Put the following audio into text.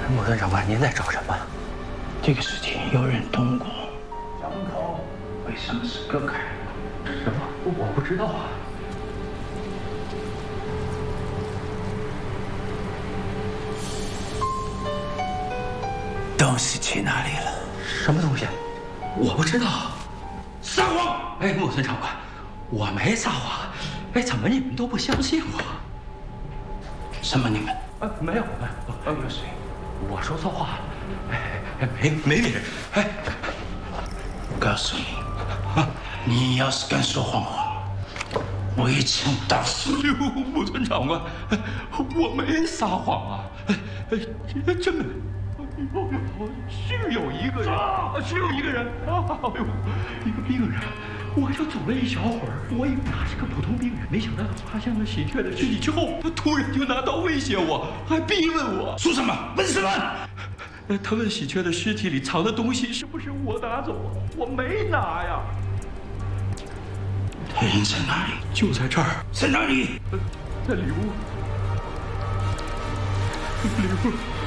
穆村长官，您在找什么？ 这个事情有人动过，江口为什么是割开？ 什么？我不知道啊。 东西去哪里了？ 什么东西？我不知道。 撒谎！ 哎，穆村长官，我没撒谎。哎，怎么你们都不相信我？ 什么你们？ 没有，有谁？我说错话了。没别人。哎， 告诉你，你要是敢说谎话，我一枪打死你！ 穆村长官，我没撒谎啊！真没。是有一个人，是有一个人啊！哎呦，一个病人，我就走了一小会儿，我以为他是个普通病人，没想到发现了喜鹊的尸体之后，他突然就拿刀威胁我，还逼问我说什么？问什么？ 他问喜鹊的尸体里藏的东西是不是我拿走了？我没拿呀。 人在哪里？ 就在这儿。 在哪里？ 在里屋。里屋。